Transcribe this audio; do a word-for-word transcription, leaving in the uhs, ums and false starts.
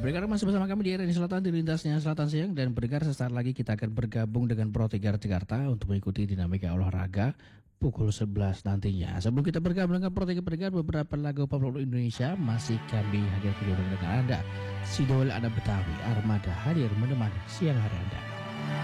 Pendengar masih bersama kami di R N I Selatan di lintasnya Selatan Siang, dan pendengar sesaat lagi kita akan bergabung dengan Pro tiga Jakarta untuk mengikuti dinamika olahraga pukul sebelas nantinya. Sebelum kita bergabung dengan Pro tiga pendengar, beberapa lagu populer Indonesia masih kami hadirkan dengan Anda. Sidol Anak Betawi Armada hadir menemani siang hari Anda.